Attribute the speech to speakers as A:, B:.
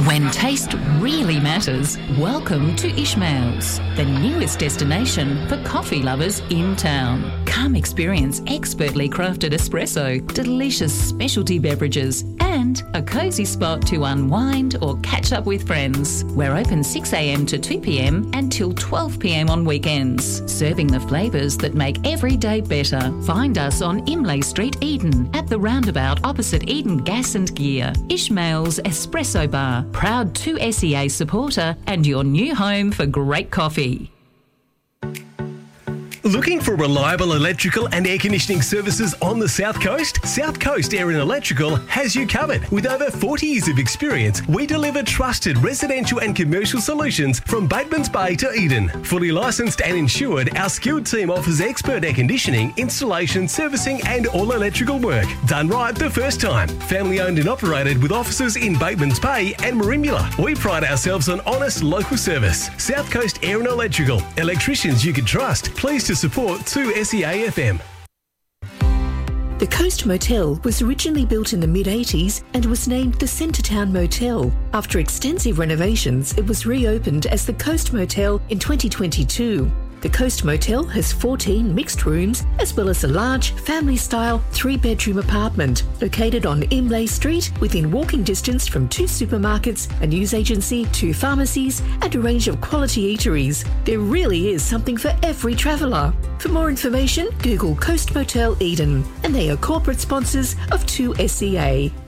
A: When taste really matters, welcome to Ishmael's, the newest destination for coffee lovers in town. Come experience expertly crafted espresso, delicious specialty beverages, and a cosy spot to unwind or catch up with friends. We're open 6 a.m. to 2 p.m. until 12 p.m. on weekends, serving the flavours that make every day better. Find us on Imlay Street, Eden, at the roundabout opposite Eden Gas and Gear. Ishmael's Espresso Bar, proud 2SEA supporter and your new home for great coffee.
B: Looking for reliable electrical and air conditioning services on the South Coast? South Coast Air and Electrical has you covered. With over 40 years of experience, we deliver trusted residential and commercial solutions from Batemans Bay to Eden. Fully licensed and insured, our skilled team offers expert air conditioning, installation, servicing and all electrical work. Done right the first time. Family owned and operated with offices in Batemans Bay and Merimbula. We pride ourselves on honest local service. South Coast Air and Electrical. Electricians you can trust. Pleased to support 2SEA FM.
C: The Coast Motel was originally built in the mid-80s and was named the Centretown Motel. After extensive renovations, it was reopened as the Coast Motel in 2022. The Coast Motel has 14 mixed rooms as well as a large family-style 3-bedroom apartment located on Imlay Street within walking distance from 2 supermarkets, a news agency, 2 pharmacies and a range of quality eateries. There really is something for every traveller. For more information, Google Coast Motel Eden, and they are corporate sponsors of 2SEA.